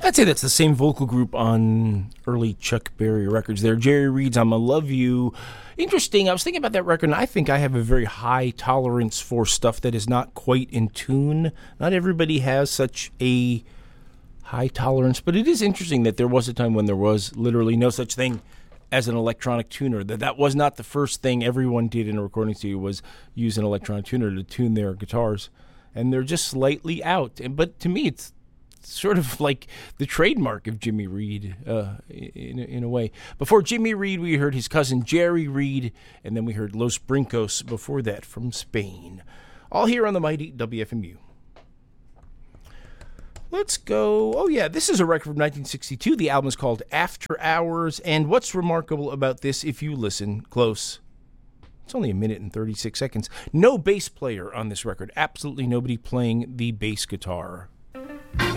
I'd say that's the same vocal group on early Chuck Berry records there. Jerry Reed's "I'ma Love You." Interesting. I was thinking about that record, and I think I have a very high tolerance for stuff that is not quite in tune. Not everybody has such a high tolerance, but it is interesting that there was a time when there was literally no such thing as an electronic tuner. That was not the first thing everyone did in a recording studio, was use an electronic tuner to tune their guitars. And they're just slightly out. But to me, it's sort of like the trademark of Jimmy Reed in a way. Before Jimmy Reed, we heard his cousin Jerry Reed, and then we heard Los Brincos before that from Spain. All here on the mighty WFMU. Let's go. Oh, yeah, this is a record from 1962. The album is called After Hours, and what's remarkable about this, if you listen close, it's only a minute and 36 seconds. No bass player on this record. Absolutely nobody playing the bass guitar.